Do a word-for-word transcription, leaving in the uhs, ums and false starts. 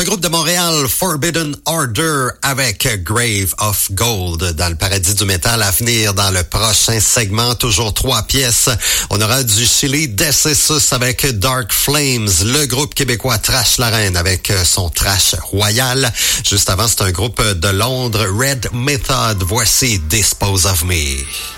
groupe de Montréal, Forbidden Order, avec Grave of Gold dans le paradis du métal à venir dans le prochain segment. Toujours trois pièces. On aura du Chili, Decessus avec Dark Flames, le groupe québécois Trash la Reine avec son Trash Royal. Juste avant, c'est un groupe de Londres, Red Method. Voici Dispose of Me.